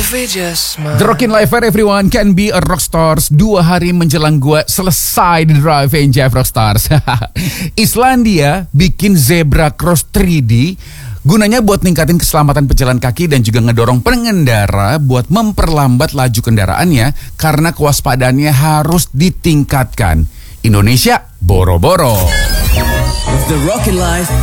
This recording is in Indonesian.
The Rockin' Life where everyone can be a rockstars. 2 hari menjelang gue selesai di Drive NJF Rockstars. Islandia bikin zebra cross 3D gunanya buat ningkatin keselamatan pejalan kaki dan juga ngedorong pengendara buat memperlambat laju kendaraannya karena kewaspadaannya harus ditingkatkan. Indonesia boro-boro. The Rockin' Life